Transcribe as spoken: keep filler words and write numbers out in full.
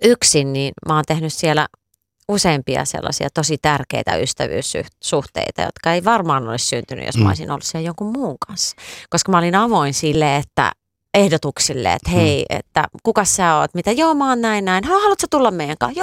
yksin, niin mä oon tehnyt siellä useampia sellaisia tosi tärkeitä ystävyyssuhteita, jotka ei varmaan olisi syntynyt, jos mä olisin ollut siellä jonkun muun kanssa. Koska mä olin avoin sille, että ehdotuksille, että hei, mm. että kuka sä oot, mitä, joo mä oon näin näin, haluatko sä tulla meidän kanssa,